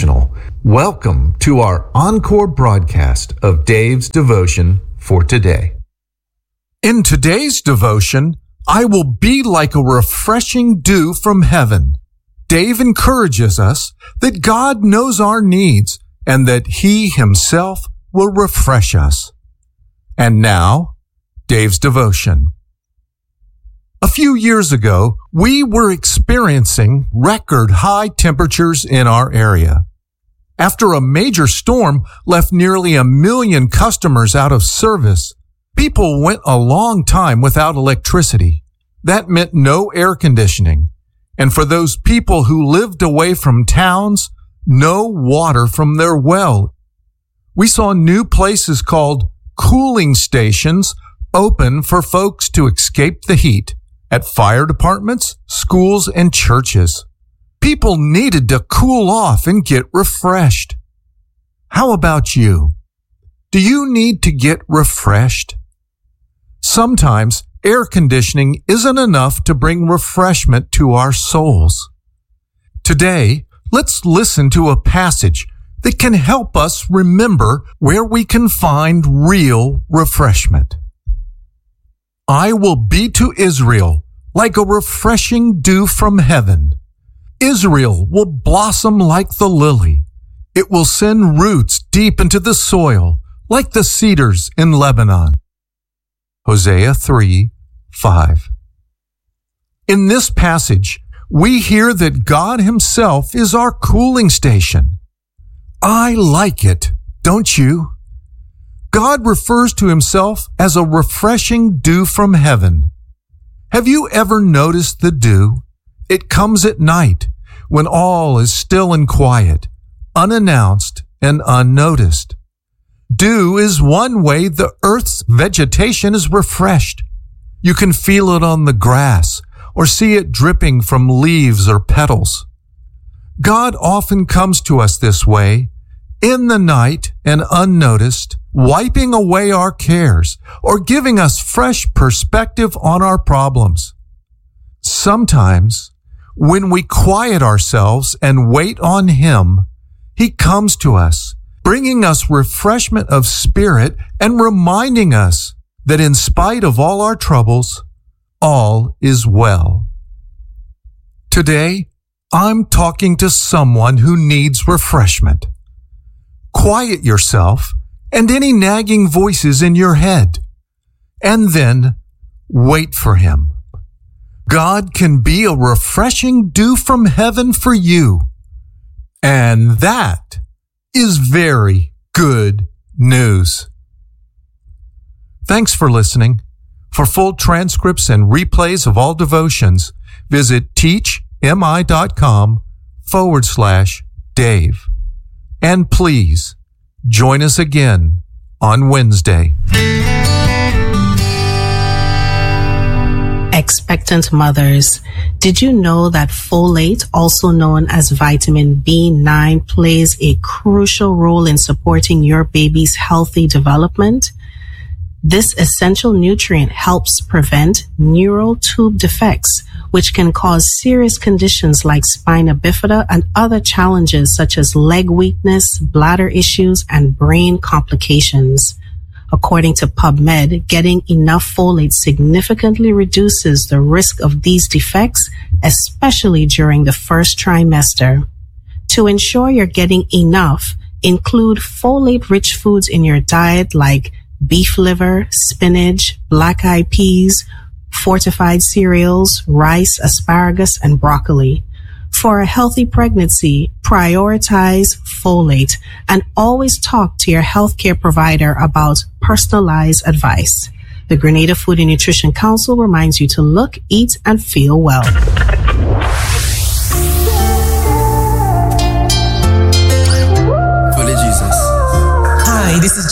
Devotional. Welcome to our encore broadcast of Dave's Devotion for today. In today's devotion, I will be like a refreshing dew from heaven. Dave encourages us that God knows our needs and that He Himself will refresh us. And now, Dave's devotion. A few years ago, we were experiencing record high temperatures in our area. After a major storm left nearly 1 million customers out of service, people went a long time without electricity. That meant no air conditioning. And for those people who lived away from towns, no water from their well. We saw new places called cooling stations open for folks to escape the heat at fire departments, schools, and churches. People needed to cool off and get refreshed. How about you? Do you need to get refreshed? Sometimes air conditioning isn't enough to bring refreshment to our souls. Today, let's listen to a passage that can help us remember where we can find real refreshment. I will be to Israel like a refreshing dew from heaven. Israel will blossom like the lily. It will send roots deep into the soil like the cedars in Lebanon. Hosea 3:5. In this passage, we hear that God Himself is our cooling station. I like it, don't you? God refers to Himself as a refreshing dew from heaven. Have you ever noticed the dew? It comes at night when all is still and quiet, unannounced and unnoticed. Dew is one way the earth's vegetation is refreshed. You can feel it on the grass or see it dripping from leaves or petals. God often comes to us this way, in the night and unnoticed, wiping away our cares or giving us fresh perspective on our problems. Sometimes, when we quiet ourselves and wait on Him, He comes to us, bringing us refreshment of spirit and reminding us that in spite of all our troubles, all is well. Today, I'm talking to someone who needs refreshment. Quiet yourself and any nagging voices in your head, and then wait for Him. God can be a refreshing dew from heaven for you, and that is very good news. Thanks for listening. For full transcripts and replays of all devotions, visit teachmi.com/Dave. And please, join us again on Wednesday. Expectant mothers, did you know that folate, also known as vitamin B9, plays a crucial role in supporting your baby's healthy development? This essential nutrient helps prevent neural tube defects, which can cause serious conditions like spina bifida and other challenges such as leg weakness, bladder issues, and brain complications. According to PubMed, getting enough folate significantly reduces the risk of these defects, especially during the first trimester. To ensure you're getting enough, include folate-rich foods in your diet like beef liver, spinach, black-eyed peas, fortified cereals, rice, asparagus, and broccoli. For a healthy pregnancy, prioritize folate and always talk to your healthcare provider about personalized advice. The Grenada Food and Nutrition Council reminds you to look, eat, and feel well. Hi, this is